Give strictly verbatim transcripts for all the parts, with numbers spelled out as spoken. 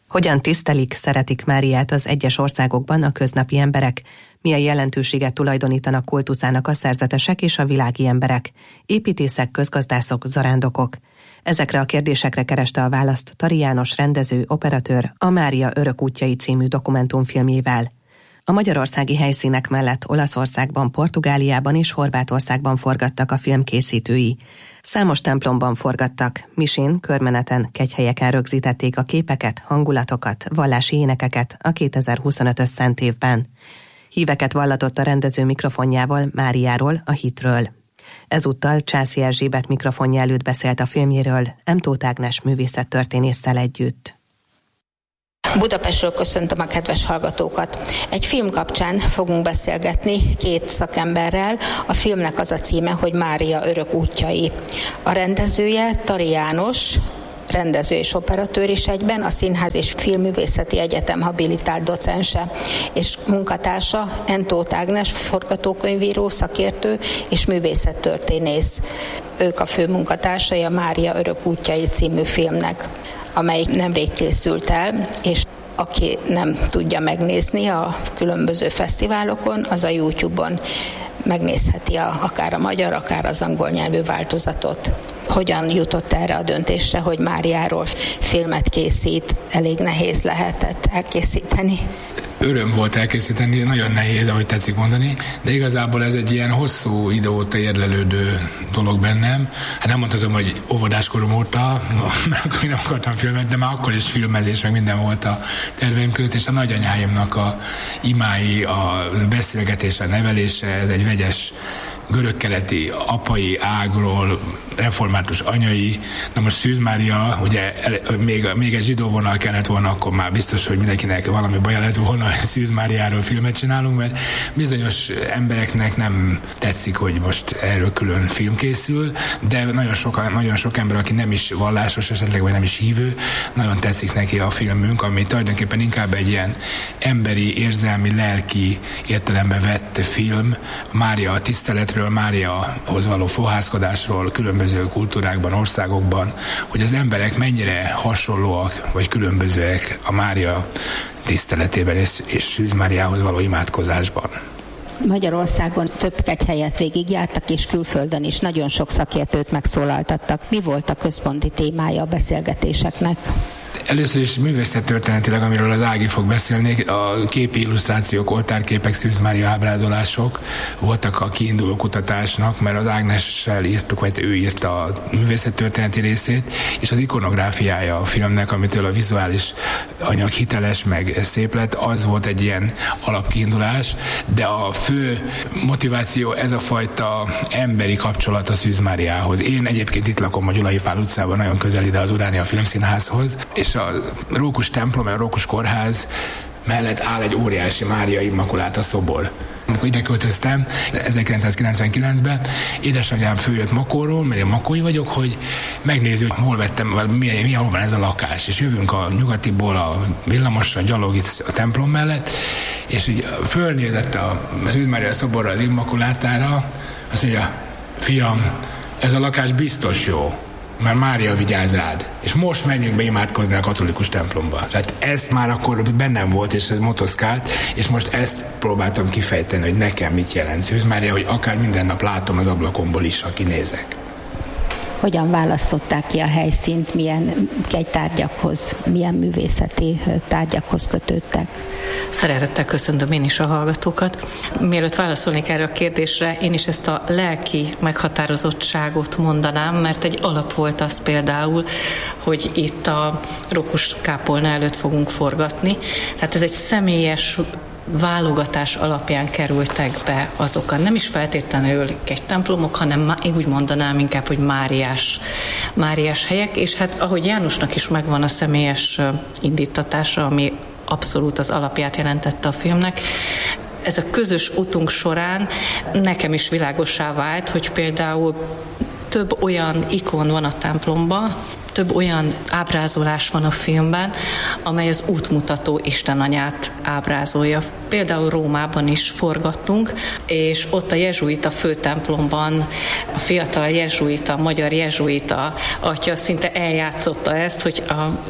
Hogyan tisztelik, szeretik Máriát az egyes országokban a köznapi emberek? Milyen jelentőséget tulajdonítanak kultuszának a szerzetesek és a világi emberek? Építészek, közgazdászok, zarándokok? Ezekre a kérdésekre kereste a választ Tari János rendező, operatőr a Mária örök útjai című dokumentumfilmjével. A magyarországi helyszínek mellett Olaszországban, Portugáliában és Horvátországban forgattak a film készítői. Számos templomban forgattak, misén, körmeneten, kegyhelyeken rögzítették a képeket, hangulatokat, vallási énekeket a kétezer-huszonötös szent évben. Híveket vallatott a rendező mikrofonjával Máriáról, a hitről. Ezúttal Császi Erzsébet mikrofonja előtt beszélt a filmjéről M. Tóth Ágnes művészettörténésszel együtt. Budapestről köszöntöm a kedves hallgatókat. Egy film kapcsán fogunk beszélgetni két szakemberrel. A filmnek az a címe, hogy Mária örök útjai. A rendezője Tari János, rendező és operatőr is egyben, a Színház és Filmművészeti Egyetem habilitált docense, és munkatársa M. Tóth Ágnes, forgatókönyvíró, szakértő és művészettörténész. Ők a fő munkatársai a Mária örök útjai című filmnek, amely nemrég készült el, és aki nem tudja megnézni a különböző fesztiválokon, az a YouTube-on megnézheti a, akár a magyar, akár az angol nyelvű változatot. Hogyan jutott erre a döntésre, hogy Máriáról filmet készít? Elég nehéz lehetett elkészíteni. Öröm volt elkészíteni, nagyon nehéz, ahogy tetszik mondani, de igazából ez egy ilyen hosszú idő óta érlelődő dolog bennem. Hát nem mondhatom, hogy óvodáskorom óta, mert akkor én nem akartam filmet, de már akkor is filmezés, meg minden volt a terveim között, és a nagyanyáimnak a imái, a beszélgetése, a nevelése, ez egy vegyes görögkeleti apai ágról, református anyai. Na most Szűz Mária, ugye még, még egy zsidó vonal kellett volna, akkor már biztos, hogy mindenkinek valami baja lett volna, hogy Szűz Máriáról filmet csinálunk, mert bizonyos embereknek nem tetszik, hogy most erről külön film készül, de nagyon sok, nagyon sok ember, aki nem is vallásos esetleg, vagy nem is hívő, nagyon tetszik neki a filmünk, ami tulajdonképpen inkább egy ilyen emberi, érzelmi, lelki értelembe vett film, Mária a tiszteletről, Máriahoz való fohászkodásról különböző kultúrákban, országokban, hogy az emberek mennyire hasonlóak, vagy különbözőek a Mária tiszteletében és, és Szűz Máriához való imádkozásban. Magyarországon több kegyhelyet végigjártak, és külföldön is nagyon sok szakértőt megszólaltattak. Mi volt a központi témája a beszélgetéseknek? Először is művészettörténetileg, amiről az Ági fog beszélni, a képi illusztrációk, oltárképek, Szűz Mária ábrázolások voltak a kiinduló kutatásnak, mert az Ágnessel írtuk, vagy ő írta a művészettörténeti részét, és az ikonográfiája a filmnek, amitől a vizuális anyag hiteles, meg szép lett, az volt egy ilyen alapkiindulás, de a fő motiváció ez a fajta emberi kapcsolat a Szűz Máriához. Én egyébként itt lakom a Gyulai Pál utcában, nagyon közel ide az Uránia Filmszínházhoz, és a Rókus templom, a Rókus kórház mellett áll egy óriási Mária Immakuláta szobor. Amikor ide költöztem ezerkilencszázkilencvenkilencben, édesanyám följött Makóról, mert én makói vagyok, hogy megnézzük, hol vettem, vagy milyen, milyen hol van ez a lakás. És jövünk a nyugatiból a villamossal, gyalog itt a templom mellett, és így fölnézett a Szűz Mária szoborra, az Immakulátára, azt mondja, fiam, ez a lakás biztos jó, mert Mária vigyáz rád, és most menjünk be imádkozni a katolikus templomba. Tehát ez már akkor bennem volt, és ez motoszkált, és most ezt próbáltam kifejteni, hogy nekem mit jelent Szűz Mária, hogy akár minden nap látom az ablakomból is, ha kinézek. Hogyan választották ki a helyszínt, milyen kegytárgyakhoz, milyen művészeti tárgyakhoz kötődtek? Szeretettel köszöntöm én is a hallgatókat. Mielőtt válaszolnék erre a kérdésre, én is ezt a lelki meghatározottságot mondanám, mert egy alap volt az például, hogy itt a Rókus kápolna előtt fogunk forgatni. Tehát ez egy személyes válogatás alapján kerültek be azok, nem is feltétlenül egy templomok, hanem én úgy mondanám inkább, hogy máriás, máriás helyek, és hát ahogy Jánosnak is megvan a személyes indítatása, ami abszolút az alapját jelentette a filmnek, ez a közös utunk során nekem is világossá vált, hogy például több olyan ikon van a templomban, több olyan ábrázolás van a filmben, amely az útmutató istenanyát ábrázolja. Például Rómában is forgattunk, és ott a jezsuita főtemplomban a fiatal jezsuita, magyar jezsuita atya szinte eljátszotta ezt, hogy a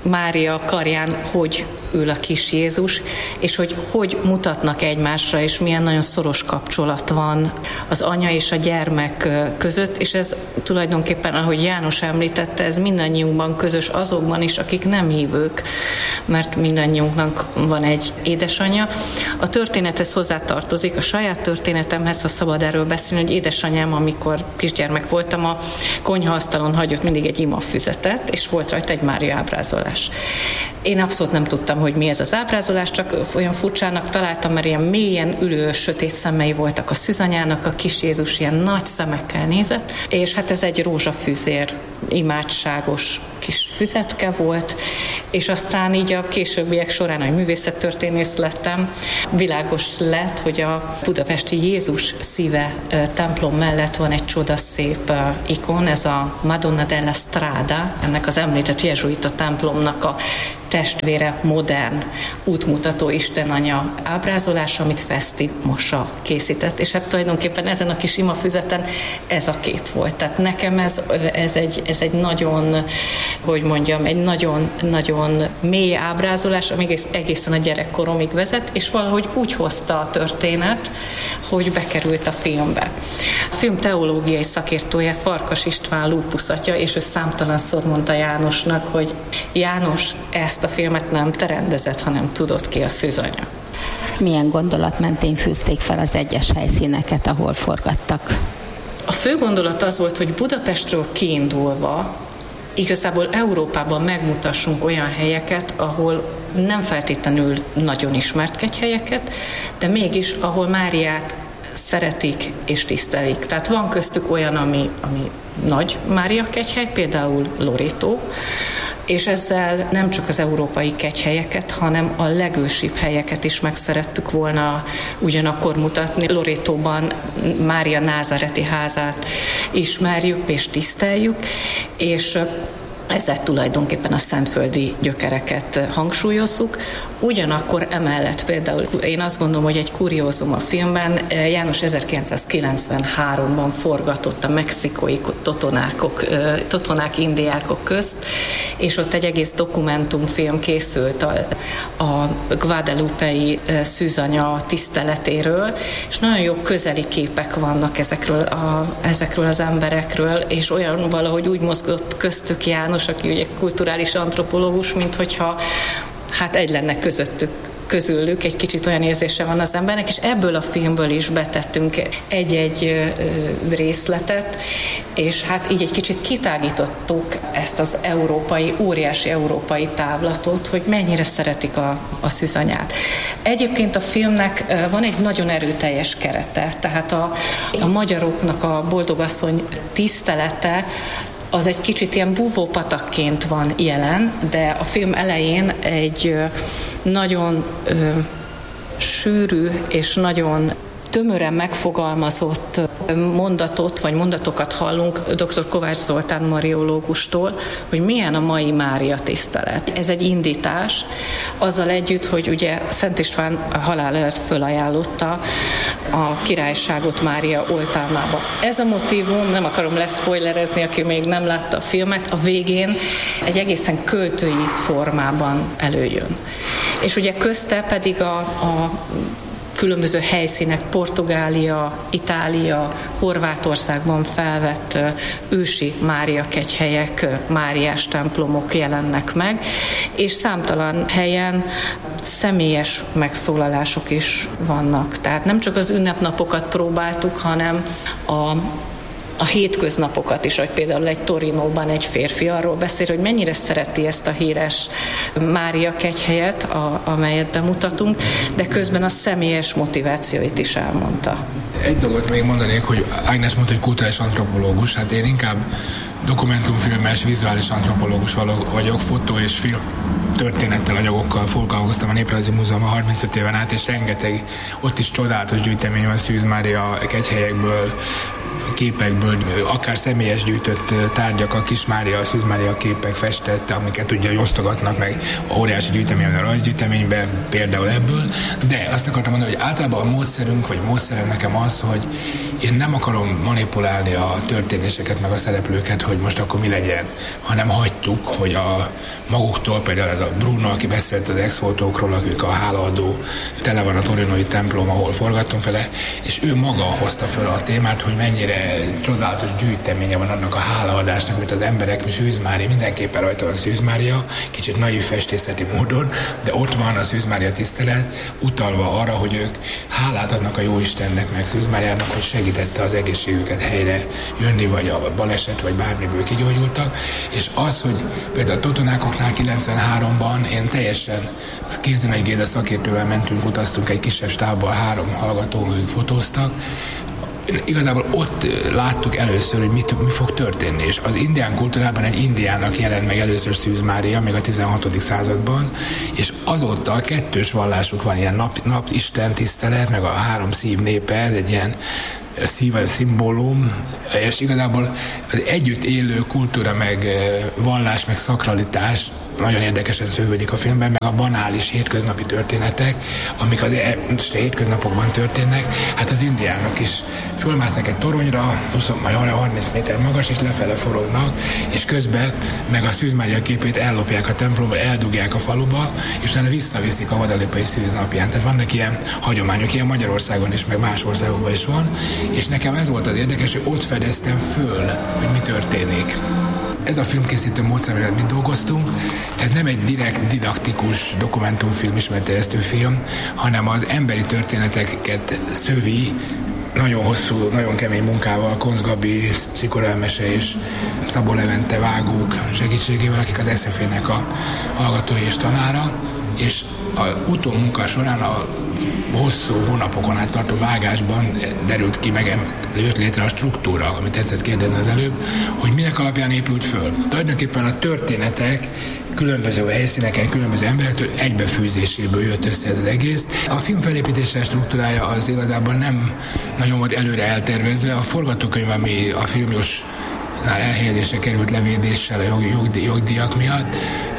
Mária karján hogy ül a kis Jézus, és hogy hogy mutatnak egymásra, és milyen nagyon szoros kapcsolat van az anya és a gyermek között, és ez tulajdonképpen, ahogy János említette, ez mindannyiunkban közös, azokban is, akik nem hívők, mert mindannyiunknak van egy édesanyja. A történethez hozzátartozik, a saját történetemhez, ha szabad erről beszélni, hogy édesanyám, amikor kisgyermek voltam, a konyhaasztalon hagyott mindig egy imafüzetet, és volt rajta egy Mária ábrázolás. Én abszolút nem tudtam, hogy mi ez az ábrázolás, csak olyan furcsának találtam, mert ilyen mélyen ülő, sötét szemei voltak a szűzanyának, a kis Jézus ilyen nagy szemekkel nézett, és hát ez egy rózsafűzér, imádságos kis füzetke volt, és aztán így a későbbiek során, hogy művészettörténész lettem, világos lett, hogy a budapesti Jézus szíve templom mellett van egy csodaszép ikon, ez a Madonna della Strada, ennek az említett jezsuita templomnak a testvére, modern, útmutató istenanya ábrázolása, amit Feszti Masa készített. És hát tulajdonképpen ezen a kis imafüzeten ez a kép volt. Tehát nekem ez, ez, egy, ez egy nagyon, hogy mondjam, egy nagyon-nagyon mély ábrázolás, ami egészen a gyerekkoromig vezet, és valahogy úgy hozta a történet, hogy bekerült a filmbe. A film teológiai szakértője Farkas István lúpuszatja, és ő számtalanszor mondta Jánosnak, hogy János, ezt a filmet nem te rendezett, hanem tudod ki a szűzanya. Milyen gondolat mentén fűzték fel az egyes helyszíneket, ahol forgattak? A fő gondolat az volt, hogy Budapestről kiindulva igazából Európában megmutassunk olyan helyeket, ahol nem feltétlenül nagyon ismert kegyhelyeket, de mégis, ahol Máriát szeretik és tisztelik. Tehát van köztük olyan, ami, ami nagy Mária kegyhely, például Loreto, és ezzel nem csak az európai kegyhelyeket, hanem a legősibb helyeket is meg szerettük volna ugyanakkor mutatni. Loretóban Mária názáreti házát ismerjük és tiszteljük, és ezzel tulajdonképpen a szentföldi gyökereket hangsúlyozzuk. Ugyanakkor emellett például én azt gondolom, hogy egy kuriózum a filmben, János ezerkilencszázkilencvenháromban forgatott a mexikói totonákok, totonák indiákok közt, és ott egy egész dokumentumfilm készült a, a guadelupei szűzanya tiszteletéről, és nagyon jó közeli képek vannak ezekről, a, ezekről az emberekről, és olyan valahogy úgy mozgott köztük János, aki ugye kulturális antropológus, mint hogyha hát egy lenne közöttük, közülük, egy kicsit olyan érzése van az embernek, és ebből a filmből is betettünk egy-egy részletet, és hát így egy kicsit kitágítottuk ezt az európai, óriási európai távlatot, hogy mennyire szeretik a, a szűzanyát. Egyébként a filmnek van egy nagyon erőteljes kerete, tehát a, a magyaroknak a boldogasszony tisztelete az egy kicsit ilyen búvópatakként van jelen, de a film elején egy nagyon ö, sűrű és nagyon tömören megfogalmazott mondatot, vagy mondatokat hallunk dr. Kovács Zoltán mariológustól, hogy milyen a mai Mária tisztelet. Ez egy indítás, azzal együtt, hogy ugye Szent István a halál előtt fölajánlotta a királyságot Mária oltalmába. Ez a motívum, nem akarom leszpoilerezni, aki még nem látta a filmet, a végén egy egészen költői formában előjön. És ugye közte pedig a, a különböző helyszínek, Portugália, Itália, Horvátországban felvett ősi Mária kegyhelyek, Máriás templomok jelennek meg, és számtalan helyen személyes megszólalások is vannak. Tehát nem csak az ünnepnapokat próbáltuk, hanem a a hétköznapokat is, hogy például egy Torinóban egy férfi arról beszél, hogy mennyire szereti ezt a híres Mária kegyhelyet, a, amelyet bemutatunk, de közben a személyes motivációit is elmondta. Egy dolgot még mondanék, hogy Ágnes mondta, hogy kulturális antropológus, hát én inkább dokumentumfilmes, vizuális antropológus vagyok, fotó és film történettel, anyagokkal foglalkoztam a Néprajzi Múzeumban harmincöt éven át, és rengeteg, ott is csodálatos gyűjtemény van Szűz Mária kegyhelyekből, képekből, akár személyes gyűjtött tárgyak, a Kis Mária, a Szűz Mária képek festett, amiket ugye osztogatnak meg óriási gyűjteményben, a rajzgyűjteményben, például ebből, de azt akartam mondani, hogy általában a módszerünk, vagy módszerem nekem az, hogy én nem akarom manipulálni a történéseket, meg a szereplőket, hogy most akkor mi legyen, hanem hagytuk, hogy a maguktól, például ez a Bruno, aki beszélt az ex-fotókról, akik a hálaadó, tele van a torinói templom, ahol forgattunk vele, és ő maga hozta fel a témát, hogy mennyire csodálatos gyűjteménye van annak a hálaadásnak, mint az emberek, mint Szűz Mária, mindenképpen rajta van Szűz Mária, kicsit naív festészeti módon, de ott van a Szűz Mária tisztelet, utalva arra, hogy ők hálát adnak a Jóistennek, meg Szűz Máriának, hogy segítette az egészségüket helyre jönni, vagy a baleset, vagy bármiből kigyógyultak, és az, hogy például a Totonákoknál kilencvenháromban én teljesen Kézinai Géza szakértővel mentünk, utaztunk egy kisebb stábban, három hallgató, akik fotóztak. Igazából ott láttuk először, hogy mit, mi fog történni, és az indián kultúrában egy indiának jelent meg először Szűz Mária, még a tizenhatodik században, és azóta a kettős vallásuk van, ilyen nap, nap Isten tisztelet, meg a három szív népe, ez egy ilyen szív, a szimbólum, és igazából az együtt élő kultúra, meg vallás, meg szakralitás nagyon érdekesen szövődik a filmben, meg a banális hétköznapi történetek, amik az e- hétköznapokban történnek, hát az indiánok is fölmásznak egy toronyra, húsz vagy harminc méter magas, és lefele forognak, és közben meg a Szűz Mária képét ellopják a templomba, eldugják a faluba, és utána visszaviszik a Guadalupe-i Szűz napján. Tehát vannak ilyen hagyományok, ilyen Magyarországon is, meg más országokban is van, és nekem ez volt az érdekes, hogy ott fedeztem föl, hogy mi történik. Ez a filmkészítő módszerrel mi dolgoztunk, ez nem egy direkt didaktikus dokumentumfilm, ismeretterjesztő film, hanem az emberi történeteket szövi, nagyon hosszú, nagyon kemény munkával, Koncz Gabi, Szikora Elmese és Szabó Levente vágók segítségével, akik az es ef é-nek a hallgatói és tanára, és a utómunka során a hosszú hónapokon át tartó vágásban derült ki, meg jött létre a struktúra, amit tetszett kérdezni az előbb, hogy minek alapján épült föl. Tulajdonképpen a történetek különböző helyszíneken, különböző emberektől egybefűzéséből jött össze ez az egész. A film felépítése struktúrája az igazából nem nagyon volt előre eltervezve. A forgatókönyv, ami a filmjosnál elhelyezésre került levédéssel a jog, jogdí, jogdíjak miatt,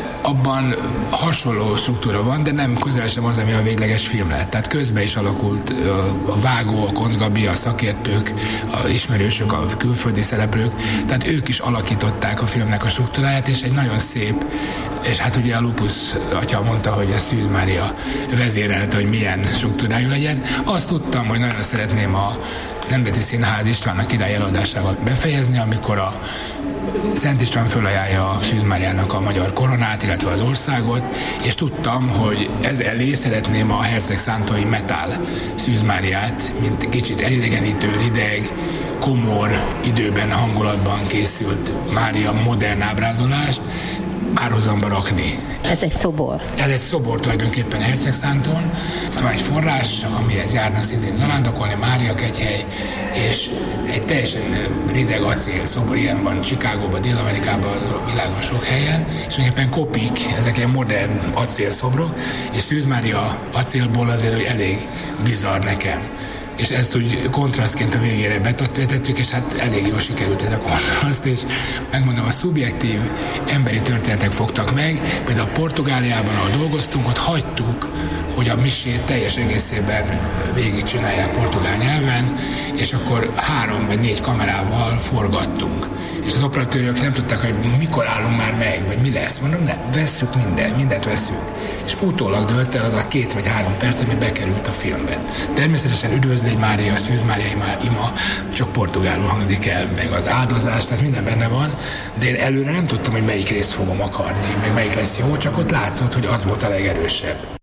abban hasonló struktúra van, de nem közel sem az, ami a végleges film lett. Tehát közben is alakult a vágó, a Koncz Gabi, a szakértők, az ismerősök, a külföldi szereplők, tehát ők is alakították a filmnek a struktúráját, és egy nagyon szép, és hát ugye a Lupus atya mondta, hogy a Szűz Mária vezérelte, hogy milyen struktúrájú legyen. Azt tudtam, hogy nagyon szeretném a Nemzeti Színház Istvánnak király eladásával befejezni, amikor a Szent István fölajánlja a Szűz Máriának a magyar koronát, illetve az országot, és tudtam, hogy ez elé szeretném a Herceg Szántói Metál Szűz Máriát, mint kicsit elidegenítő, rideg, komor időben, hangulatban készült Mária modern ábrázolást párhuzamba rakni. Ez egy szobor. Ez egy szobor tulajdonképpen Hercegszántón. Van egy forrás, amihez járnak szintén zarándokolni, Mária kegyhely, és egy teljesen rideg acél szobor, ilyen van Chicagóban, Dél-Amerikában, a világon sok helyen, és tulajdonképpen kopik, ezek ilyen modern acélszobrok, és Szűz Mária acélból azért elég bizarr nekem. És ezt úgy kontrasztként a végére betettük, és hát elég jól sikerült ez a kontraszt, és megmondom, a szubjektív emberi történetek fogtak meg, például Portugáliában, ahol dolgoztunk, ott hagytuk, hogy a misét teljes egészében végigcsinálják portugál nyelven, és akkor három vagy négy kamerával forgattunk. És az operatőrök nem tudták, hogy mikor állunk már meg, vagy mi lesz. Mondom, ne, vesszük mindent, mindent vesszük. És utólag dölt el az a két vagy három perc, ami bekerült a filmbe. Természetesen Üdvözlégy Mária, Szűz Mária ima, csak portugálul hangzik el, meg az áldozás, tehát minden benne van, de én előre nem tudtam, hogy melyik részt fogom akarni, meg melyik lesz jó, csak ott látszott, hogy az volt a legerősebb.